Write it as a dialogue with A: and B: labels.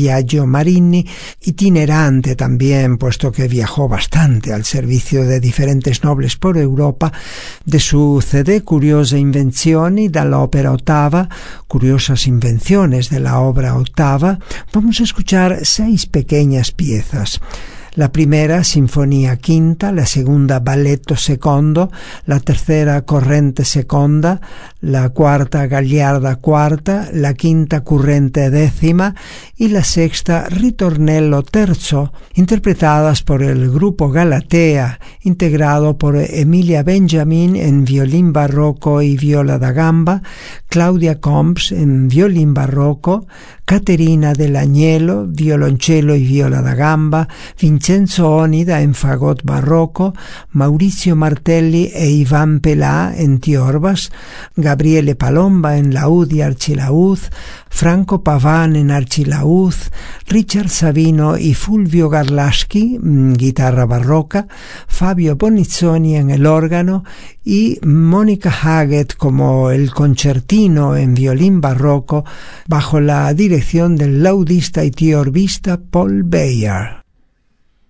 A: Biagio Marini, itinerante también, puesto que viajó bastante al servicio de diferentes nobles por Europa, de su CD Curiose Invenzioni, dalla ópera ottava, Curiosas Invenciones de la obra octava, vamos a escuchar 6 pequeñas piezas. La primera, Sinfonía Quinta, la segunda, Balletto Secondo, la tercera, Corrente Seconda, la cuarta, Gagliarda Quarta, la quinta, Currente Décima y la sexta, Ritornello Terzo, interpretadas por el grupo Galatea, integrado por Emilia Benjamin en violín barroco y viola da gamba, Claudia Combs en violín barroco, Caterina Dell'Agnello, violoncello y viola da gamba, Vincenzo Onida en fagot barroco, Maurizio Martelli e Iván Pelà en tiorbas, Gabriele Palomba en laúd y archilaúd, Franco Paván en archilaúd, Richard Savino y Fulvio Garlaschi, guitarra barroca, Fabio Bonizzoni en el órgano y Mónica Haggett como el concertino en violín barroco bajo la dirección del laudista y tiorbista Paul Beyer.